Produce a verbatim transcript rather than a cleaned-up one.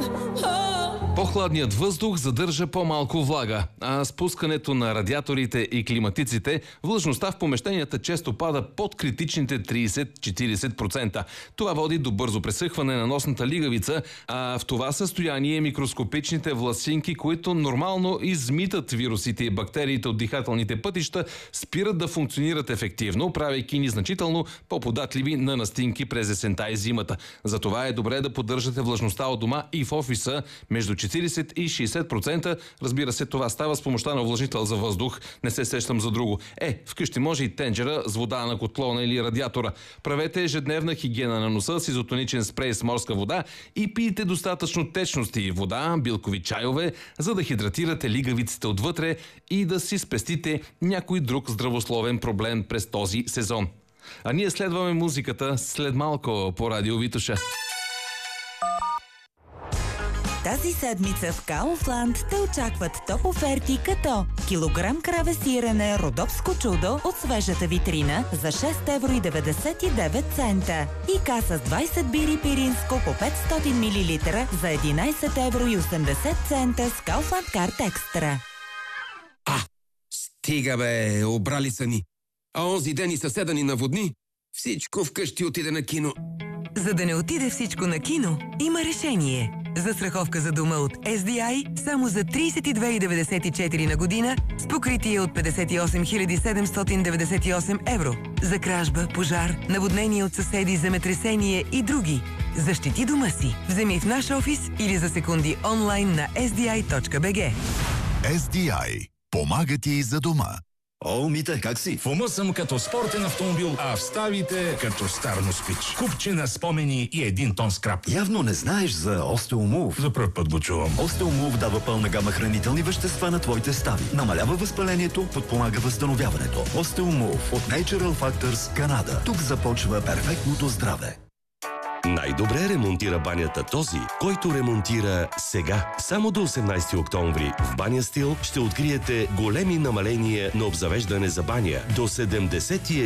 По-хладният въздух задържа по-малко влага, а спускането на радиаторите и климатиците, влажността в помещенията често пада под критичните трийсет до четирийсет процента. Това води до бързо пресъхване на носната лигавица, а в това състояние микроскопичните власинки, които нормално измитат вирусите и бактериите от дихателните пътища, спират да функционират ефективно, правейки ни значително по-податливи на настинки през есента и зимата. Затова е добре да поддържате влажността от дома и в офиса между четирийсет и шейсет процента. Разбира се, това става с помощта на увлажнител за въздух. Не се сещам за друго. Е, вкъщи може и тенджера с вода на котлона или радиатора. Правете ежедневна хигиена на носа с изотоничен спрей с морска вода и пийте достатъчно течности, вода, билкови чайове, за да хидратирате лигавиците отвътре и да си спестите някой друг здравословен проблем през този сезон. А ние следваме музиката след малко по Радио Витоша. Тази седмица в Kaufland те очакват топ оферти като килограм краве сирене Родопско чудо от свежата витрина за шест евро и деветдесет и девет цента и каса с двайсет бири пиринско по петстотин милилитра за единайсет евро и осемдесет цента с Kaufland Card Extra. А, стига бе, обрали са ни. А онзи ден и съседа ни наводни. Всичко вкъщи отиде на кино. За да не отиде всичко на кино, има решение. Застраховка за дома от Ес Ди Ай само за трийсет и две цяло деветдесет и четири на година с покритие от петдесет и осем хиляди седемстотин деветдесет и осем евро. За кражба, пожар, наводнение от съседи, земетресение и други. Защити дома си. Вземи в наш офис или за секунди онлайн на ес ди ай точка би джи. Ес Ди Ай. Помага ти за дома. О, Мите, как си? В ума съм като спортен автомобил, а в ставите като стар москвич. Купче на спомени и един тон скрап. Явно не знаеш за Остеомув. За пръв път го чувам. Остеомув дава пълна гама хранителни вещества на твоите стави. Намалява възпалението, подпомага възстановяването. Остеомув от Natural Factors, Канада. Тук започва перфектното здраве. Най-добре ремонтира банята този, който ремонтира сега. Само до осемнайсети октомври в Баня Стил ще откриете големи намаления на обзавеждане за баня до седемдесет и